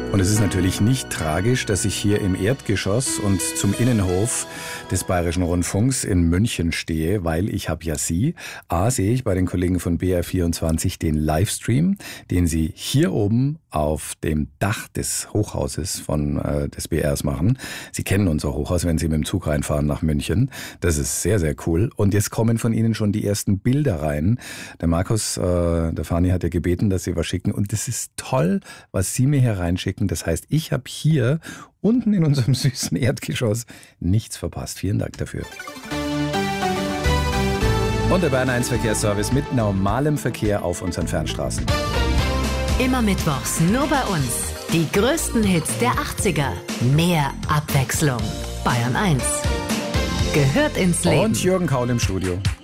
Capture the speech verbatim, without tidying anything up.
Und es ist natürlich nicht tragisch, dass ich hier im Erdgeschoss und zum Innenhof des Bayerischen Rundfunks in München stehe, weil ich habe ja Sie. A, sehe ich bei den Kollegen von B R vierundzwanzig den Livestream, den Sie hier oben auf dem Dach des Hochhauses von äh, des B Rs machen. Sie kennen unser Hochhaus, wenn Sie mit dem Zug reinfahren nach München. Das ist sehr, sehr cool. Und jetzt kommen von Ihnen schon die ersten Bilder rein. Der Markus, äh, der Fani hat ja gebeten, dass Sie was schicken. Und das ist toll, was Sie mir hier reinschicken. Das heißt, ich habe hier unten in unserem süßen Erdgeschoss nichts verpasst. Vielen Dank dafür. Und der Bayern eins Verkehrsservice mit normalem Verkehr auf unseren Fernstraßen. Immer mittwochs nur bei uns. Die größten Hits der achtziger. Mehr Abwechslung. Bayern eins. Gehört ins Leben. Und Jürgen Kaul im Studio.